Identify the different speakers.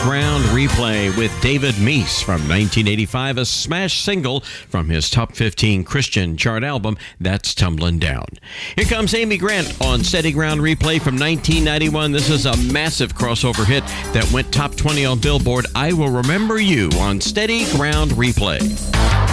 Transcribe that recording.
Speaker 1: Ground Replay with David Meese from 1985, a smash single from his top 15 Christian chart album, That's Tumblin' Down. Here comes Amy Grant on Steady Ground Replay from 1991. This is a massive crossover hit that went top 20 on Billboard. I Will Remember You on Steady Ground Replay.